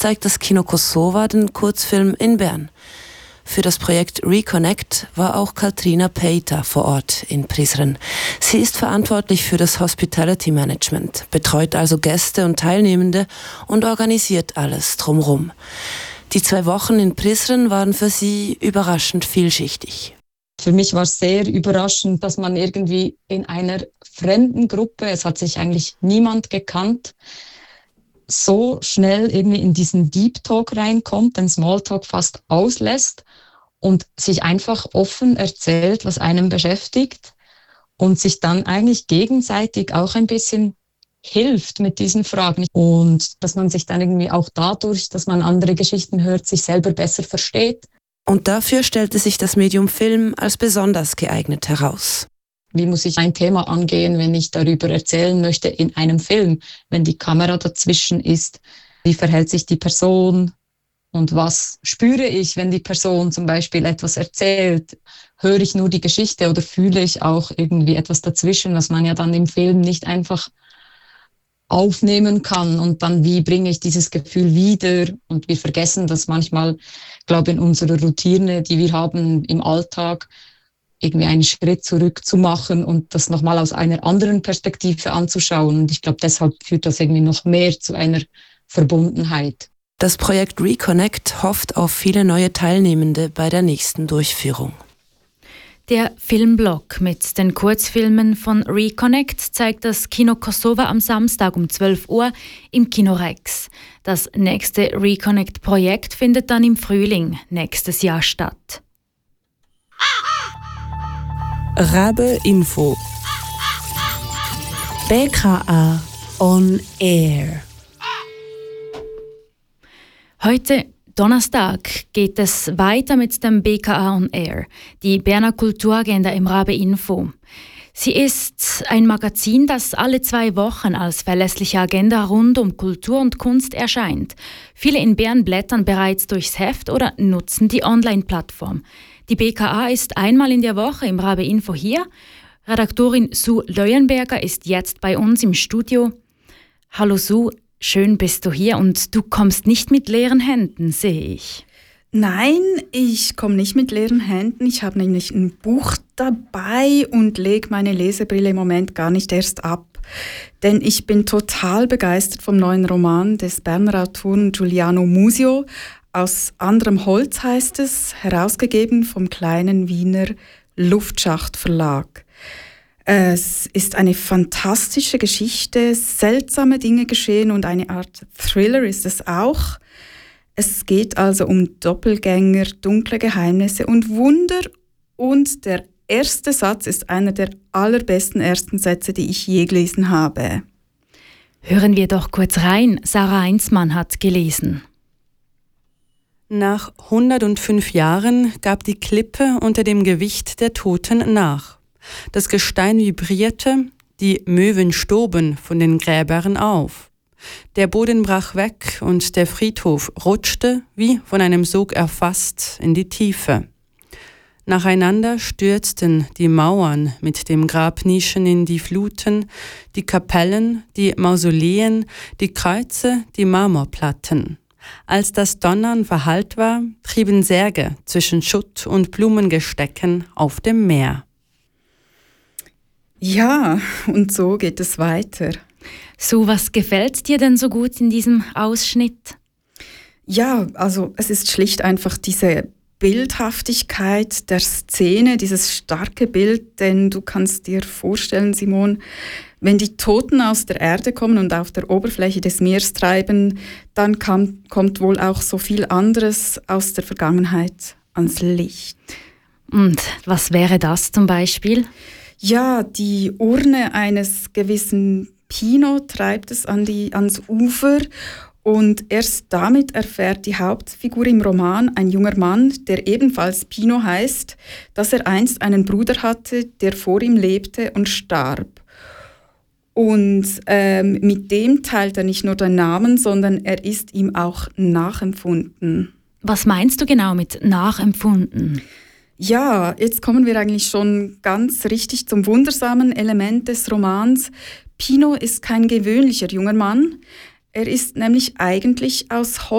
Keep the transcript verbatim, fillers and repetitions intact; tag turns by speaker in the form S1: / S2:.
S1: zeigt das Kino Kosova den Kurzfilm in Bern. Für das Projekt Reconnect war auch Katrina Peita vor Ort in Prizren. Sie ist verantwortlich für das Hospitality Management, betreut also Gäste und Teilnehmende und organisiert alles drumherum. Die zwei Wochen in Prizren waren für sie überraschend vielschichtig.
S2: Für mich war es sehr überraschend, dass man irgendwie in einer fremden Gruppe, es hat sich eigentlich niemand gekannt, so schnell irgendwie in diesen Deep Talk reinkommt, den Smalltalk fast auslässt und sich einfach offen erzählt, was einem beschäftigt und sich dann eigentlich gegenseitig auch ein bisschen hilft mit diesen Fragen und dass man sich dann irgendwie auch dadurch, dass man andere Geschichten hört, sich selber besser versteht.
S1: Und dafür stellte sich das Medium Film als besonders geeignet heraus.
S2: Wie muss ich ein Thema angehen, wenn ich darüber erzählen möchte in einem Film, wenn die Kamera dazwischen ist? Wie verhält sich die Person? Und was spüre ich, wenn die Person zum Beispiel etwas erzählt? Höre ich nur die Geschichte oder fühle ich auch irgendwie etwas dazwischen, was man ja dann im Film nicht einfach aufnehmen kann? Und dann, wie bringe ich dieses Gefühl wieder? Und wir vergessen das manchmal, glaube ich, in unserer Routine, die wir haben im Alltag, irgendwie einen Schritt zurück zu machen und das nochmal aus einer anderen Perspektive anzuschauen. Und ich glaube, deshalb führt das irgendwie noch mehr zu einer Verbundenheit.
S1: Das Projekt Reconnect hofft auf viele neue Teilnehmende bei der nächsten Durchführung.
S3: Der Filmblog mit den Kurzfilmen von Reconnect zeigt das Kino Kosova am Samstag um zwölf Uhr im Kino Rex. Das nächste Reconnect-Projekt findet dann im Frühling nächstes Jahr statt.
S4: Rabe Info. B K A on Air.
S3: Heute Donnerstag geht es weiter mit dem B K A on Air, die Berner Kulturagenda im Rabe Info. Sie ist ein Magazin, das alle zwei Wochen als verlässliche Agenda rund um Kultur und Kunst erscheint. Viele in Bern blättern bereits durchs Heft oder nutzen die Online-Plattform. Die B K A ist einmal in der Woche im Rabe Info hier. Redaktorin Sue Leuenberger ist jetzt bei uns im Studio. Hallo Sue, schön bist du hier und du kommst nicht mit leeren Händen, sehe ich.
S5: Nein, ich komme nicht mit leeren Händen. Ich habe nämlich ein Buch dabei und lege meine Lesebrille im Moment gar nicht erst ab. Denn ich bin total begeistert vom neuen Roman des Berner Autoren Giuliano Musio. Aus anderem Holz heißt es, herausgegeben vom kleinen Wiener Luftschacht Verlag. Es ist eine fantastische Geschichte, seltsame Dinge geschehen und eine Art Thriller ist es auch. Es geht also um Doppelgänger, dunkle Geheimnisse und Wunder und der erste Satz ist einer der allerbesten ersten Sätze, die ich je gelesen habe.
S3: Hören wir doch kurz rein. Sarah Heinzmann hat gelesen.
S4: Nach hundertfünf Jahren gab die Klippe unter dem Gewicht der Toten nach. Das Gestein vibrierte, die Möwen stoben von den Gräbern auf. Der Boden brach weg und der Friedhof rutschte, wie von einem Sog erfasst, in die Tiefe. Nacheinander stürzten die Mauern mit den Grabnischen in die Fluten, die Kapellen, die Mausoleen, die Kreuze, die Marmorplatten. Als das Donnern verhallt war, trieben Särge zwischen Schutt und Blumengestecken auf dem Meer.
S5: Ja, und so geht es weiter.
S3: So, was gefällt dir denn so gut in diesem Ausschnitt?
S5: Ja, also es ist schlicht einfach diese Bildhaftigkeit der Szene, dieses starke Bild, denn du kannst dir vorstellen, Simon, wenn die Toten aus der Erde kommen und auf der Oberfläche des Meeres treiben, dann kam, kommt wohl auch so viel anderes aus der Vergangenheit ans Licht.
S3: Und was wäre das zum Beispiel?
S5: Ja, die Urne eines gewissen Pino treibt es an die, ans Ufer und erst damit erfährt die Hauptfigur im Roman, ein junger Mann, der ebenfalls Pino heißt, dass er einst einen Bruder hatte, der vor ihm lebte und starb. Und ähm, mit dem teilt er nicht nur den Namen, sondern er ist ihm auch nachempfunden.
S3: Was meinst du genau mit nachempfunden?
S5: Ja, jetzt kommen wir eigentlich schon ganz richtig zum wundersamen Element des Romans. Pino ist kein gewöhnlicher junger Mann. Er ist nämlich eigentlich aus Holz